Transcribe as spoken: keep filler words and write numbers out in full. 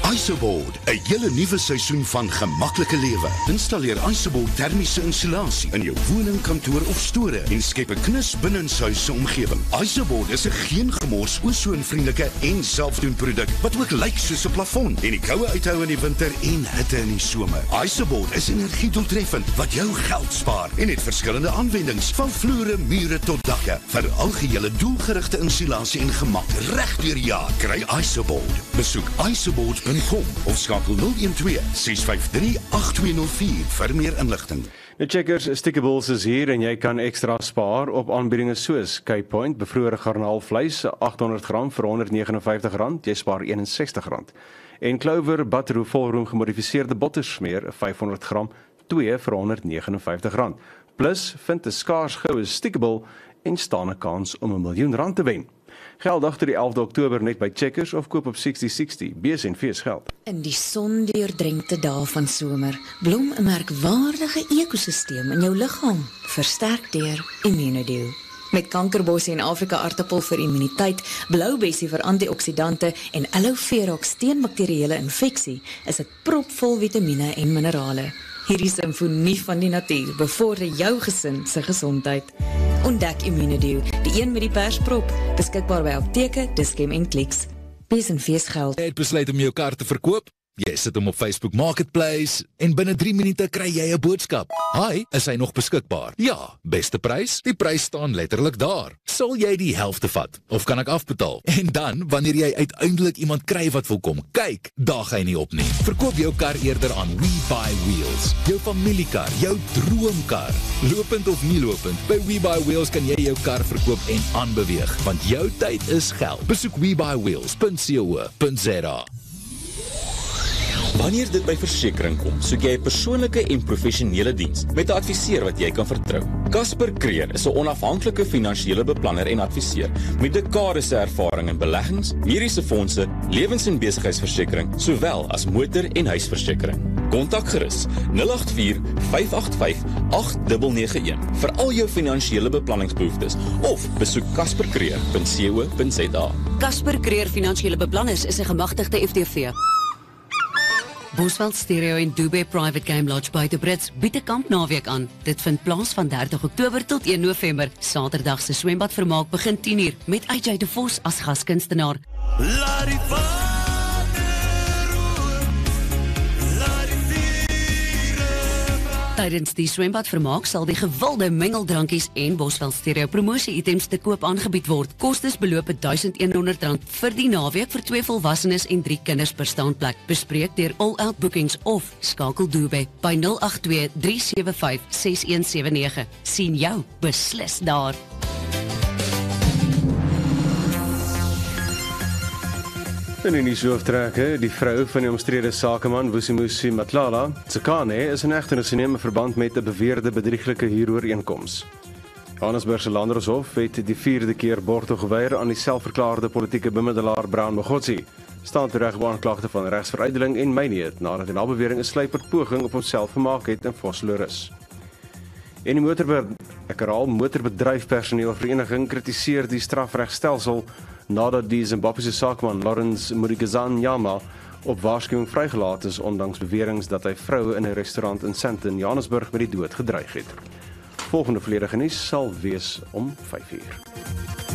Isoboard, 'n hele nuwe seisoen van gemaklike lewe. Installeer Isoboard termiese insulasie in jou woning, kantoor of store en skep 'n knus binnenshuisse omgewing. Isoboard is 'n geen gemors, ozonvriendelike en selfdoen produk wat ook lyk soos 'n plafon en die koue uithou in die winter en hitte in die somer. Isoboard is energiedoeltreffend wat jou geld spaar en het verskillende aanwendings van vloere, mure tot dakke vir algehele doelgerigte insulasie en gemak reg deur die jaar. Kry Isoboard. Besoek isoboard punt com of skakel nul een twee ses vyf drie agt twee nul vier vir meer inligting. Die Checkers Stickables is hier en jy kan ekstra spaar op aanbiedinge soos Cape Point, bevrore garnaalvleis, agt honderd gram vir honderd negenenvyftig rand, jy spaar eenensestig rand. En Clover Butter volroom gemodifiseerde bottersmeer, vyfhonderd gram, twee vir honderd negenenvyftig rand. Plus, vind 'n skaars goue Stickable en staan 'n kans om 'n miljoen rand te wen. Geldig tot die elfde Oktober net by Checkers of koop op sixty sixty, B S en V S geld. In die sondeurdrenkte dae van somer, blom 'n merkwaardige ekosisteem in jou liggaam, versterk deur Immunodew. Met kankerbossie en Afrika aartappel vir immuniteit, bloubessie vir antioksidante en aloe vera teen bakterieële infeksie, is dit propvol vitamiene en minerale. Hierdie simfonie van die natuur bevorder jou gesin se gesondheid. Ontdek Immunodew, die een met die persprop, beskikbaar by apteke, Dis-Chem en Clicks. Wees en fees geld. Jy het besluit om jou kar te verkoop? Jy sit hom op Facebook Marketplace en binne drie minute kry jy 'n boodskap. Hi, is hy nog beskikbaar? Ja, beste prys? Die prys staan letterlik daar. Sal jy die helfte vat? Of kan ek afbetaal? En dan, wanneer jy uiteindelik iemand kry wat wil kom kyk, daag hy nie op nie. Verkoop jou kar eerder aan WeBuyWheels. Jou familiekar, jou droomkar. Lopend of nie lopend, by WeBuyWheels kan jy jou kar verkoop en aanbeweeg, want jou tyd is geld. Besoek we buy wheels punt co punt za. Wanneer dit by versekering kom, soek jy 'n persoonlike en professionele diens met 'n adviseur wat jy kan vertrou. Casper Creer is 'n onafhanklike finansiële beplanner en adviseur met dekades ervaring in beleggings, mediese fondse, lewens- en besigheidsversekering, sowel as motor- en huisversekering. Kontak gerus nul agt vier vyf agt vyf agt nege nege een vir al jou finansiële beplanningsbehoeftes of besoek casper creer punt co punt za. Casper Creer Finansiële Beplanners is 'n gemagtigde F T V. Bosveld Stereo en Dubai Private Game Lodge buite Brits bied 'n kampnaweek aan. Dit vind plaas van dertig Oktober tot een November. Saterdag se swembadvermaak begin tien uur met A J de Vos as gaskunstenaar. Tydens die swembadvermaak sal die gewilde mengeldrankies en Bosveld Stereo promosie-items te koop aangebied word. Kostes beloop duisend honderd rand vir die naweek vir twee volwassenes en drie kinders per staanplek. Bespreek deur All Out Bookings of skakel Dubai by nul agt twee drie sewe vyf ses een sewe nege. Sien jou beslis daar. En in die hoofdtrek, die vrou van die omstrede sakeman Vusimusi Matlala, Tsekane, is in egtenis geneem in verband met 'n beweerde bedrieglike huurooreenkoms. Johannesburg se Landdroshof het die vierde keer borgtoe geweier aan die selfverklaarde politieke bemiddelaar Brown Mogotsi. Staan terug op aanklagte van regsveruideling en myneet, nadat die nabewering 'n sluiperd poging op homself gemaak het in Vosloorus. En die motorbedryf, ek herhaal, motorbedryfpersoneelvereniging kritiseer die strafregstelsel nadat die Zimbabwese saakman Lawrence Murigizanyama op waarskuwing vrygelaat is ondanks beweringe dat hy vroue in 'n restaurant in Sandton, Johannesburg met die dood gedreig het. Volgende volledige nuus sal wees om vyf uur.